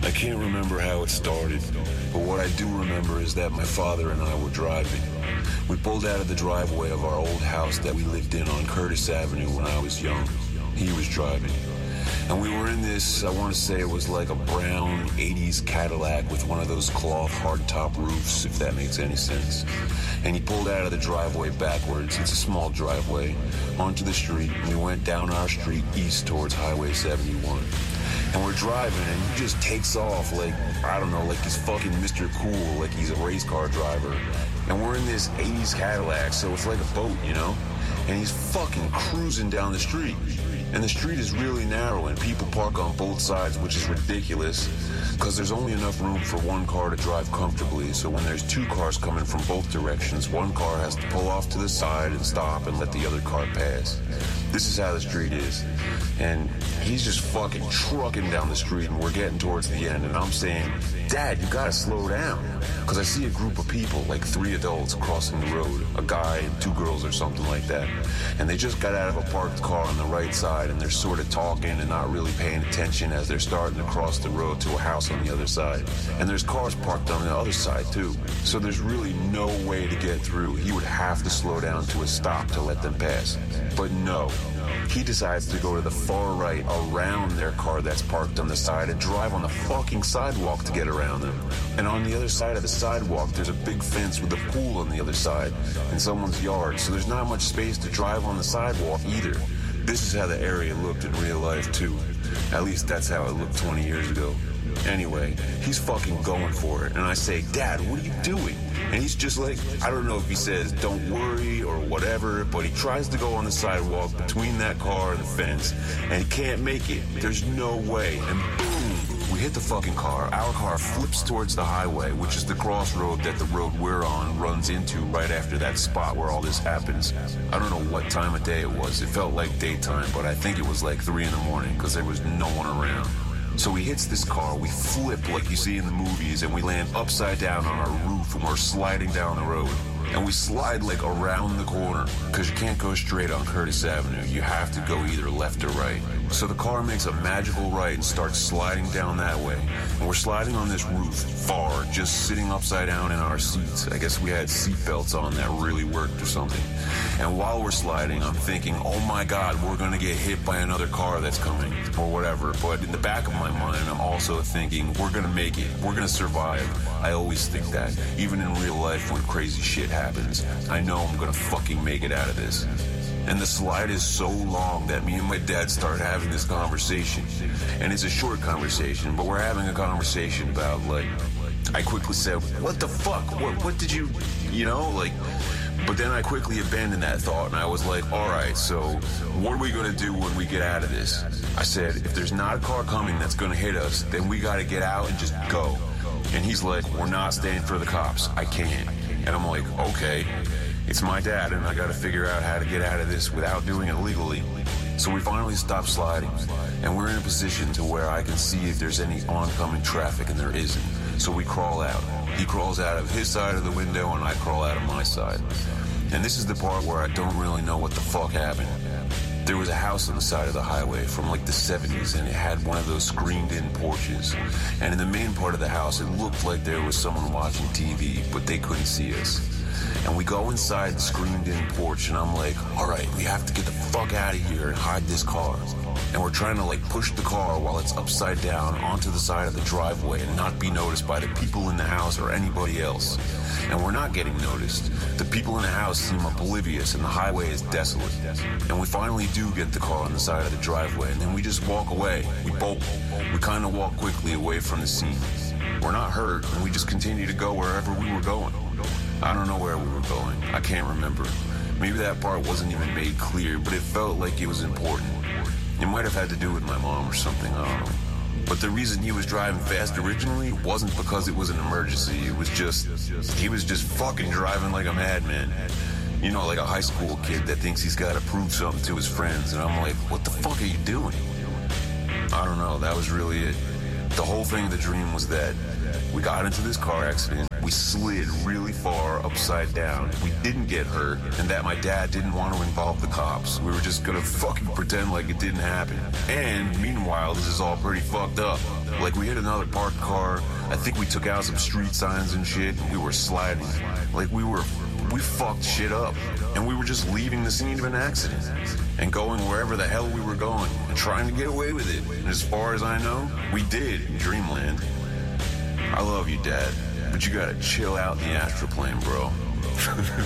I can't remember how it started, but what I do remember is that my father and I were driving. We pulled out of the driveway of our old house that we lived in on Curtis Avenue when I was young. He was driving. And we were in this, I want to say it was like a brown 80s Cadillac with one of those cloth hardtop roofs, if that makes any sense. And he pulled out of the driveway backwards, it's a small driveway, onto the street, and we went down our street east towards Highway 71. And we're driving, and he just takes off like, I don't know, like he's fucking Mr. Cool, like he's a race car driver. And we're in this 80s Cadillac, so it's like a boat, you know? And he's fucking cruising down the street. And the street is really narrow, and people park on both sides, which is ridiculous, because there's only enough room for one car to drive comfortably. So when there's two cars coming from both directions, one car has to pull off to the side and stop and let the other car pass. This is how the street is. And he's just fucking trucking down the street, and we're getting towards the end, and I'm saying, Dad, you gotta slow down. Because I see a group of people, like 3 adults crossing the road, a guy and 2 girls or something like that. And they just got out of a parked car on the right side, and they're sort of talking and not really paying attention as they're starting to cross the road to a house on the other side. And there's cars parked on the other side too. So there's really no way to get through. He would have to slow down to a stop to let them pass. But no. He decides to go to the far right around their car that's parked on the side and drive on the fucking sidewalk to get around them. And on the other side of the sidewalk, there's a big fence with a pool on the other side in someone's yard, so there's not much space to drive on the sidewalk either. This is how the area looked in real life too. At least that's how it looked 20 years ago. Anyway, he's fucking going for it, and I say, Dad, what are you doing? And he's just like, I don't know if he says, don't worry or whatever, but he tries to go on the sidewalk between that car and the fence, and he can't make it. There's no way. And boom, we hit the fucking car. Our car flips towards the highway, which is the crossroad that the road we're on runs into right after that spot where all this happens. I don't know what time of day it was. It felt like daytime, but I think it was like 3 in the morning because there was no one around. So he hits this car, we flip like you see in the movies, and we land upside down on our roof, and we're sliding down the road. And we slide like around the corner, because you can't go straight on Curtis Avenue. You have to go either left or right. So the car makes a magical right and starts sliding down that way. And we're sliding on this roof far, just sitting upside down in our seats. I guess we had seat belts on that really worked or something. And while we're sliding, I'm thinking, oh my God, we're going to get hit by another car that's coming, or whatever. But in the back of my mind, I'm also thinking, we're going to make it. We're going to survive. I always think that. Even in real life when crazy shit happens, I know I'm going to fucking make it out of this. And the slide is so long that me and my dad start having this conversation. And it's a short conversation, but we're having a conversation about, like, I quickly said, what the fuck? What did you know, like... But then I quickly abandoned that thought, and I was like, all right, so what are we going to do when we get out of this? I said, if there's not a car coming that's going to hit us, then we got to get out and just go. And he's like, we're not staying for the cops. I can't. And I'm like, okay, it's my dad, and I got to figure out how to get out of this without doing it legally. So we finally stop sliding, and we're in a position to where I can see if there's any oncoming traffic, and there isn't. So we crawl out. He crawls out of his side of the window, and I crawl out of my side. And this is the part where I don't really know what the fuck happened. There was a house on the side of the highway from like the 70s, and it had one of those screened-in porches. And in the main part of the house, it looked like there was someone watching TV, but they couldn't see us. And we go inside the screened-in porch, and I'm like, all right, we have to get the fuck out of here and hide this car. And we're trying to like push the car while it's upside down onto the side of the driveway and not be noticed by the people in the house or anybody else. And we're not getting noticed. The people in the house seem oblivious, and the highway is desolate. And we finally do get the car on the side of the driveway, and then we just walk away. We bolt. We kind of walk quickly away from the scene. We're not hurt, and we just continue to go wherever we were going. I don't know where we were going. I can't remember. Maybe that part wasn't even made clear, but it felt like it was important. It might have had to do with my mom or something, I don't know. But the reason he was driving fast originally wasn't because it was an emergency. It was just, he was just fucking driving like a madman. You know, like a high school kid that thinks he's got to prove something to his friends. And I'm like, what the fuck are you doing? I don't know, that was really it. The whole thing of the dream was that we got into this car accident. we slid really far upside down. We didn't get hurt, and that my dad didn't want to involve the cops. We were just gonna fucking pretend like it didn't happen. And meanwhile, this is all pretty fucked up. Like, we hit another parked car. I think we took out some street signs and shit. We were sliding. Like, we fucked shit up. And we were just leaving the scene of an accident and going wherever the hell we were going and trying to get away with it. And as far as I know, we did in Dreamland. I love you, Dad, but you gotta chill out in the astroplane, bro.